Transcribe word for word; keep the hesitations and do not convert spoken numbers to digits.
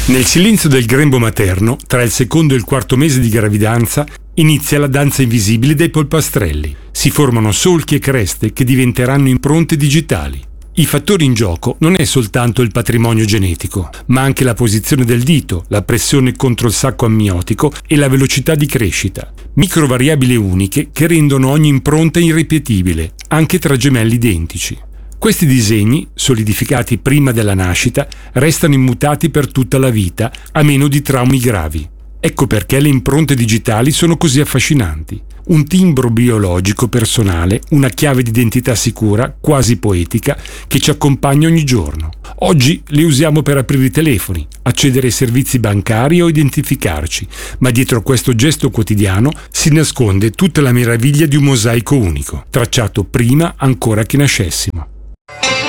Nel silenzio del grembo materno, tra il secondo e il quarto mese di gravidanza, inizia la danza invisibile dei polpastrelli. Si formano solchi e creste che diventeranno impronte digitali. I fattori in gioco non è soltanto il patrimonio genetico, ma anche la posizione del dito, la pressione contro il sacco ammiotico e la velocità di crescita. Microvariabili uniche che rendono ogni impronta irripetibile, anche tra gemelli identici. Questi disegni, solidificati prima della nascita, restano immutati per tutta la vita, a meno di traumi gravi. Ecco perché le impronte digitali sono così affascinanti. Un timbro biologico personale, una chiave d'identità sicura, quasi poetica, che ci accompagna ogni giorno. Oggi le usiamo per aprire i telefoni, accedere ai servizi bancari o identificarci, ma dietro questo gesto quotidiano si nasconde tutta la meraviglia di un mosaico unico, tracciato prima ancora che nascessimo.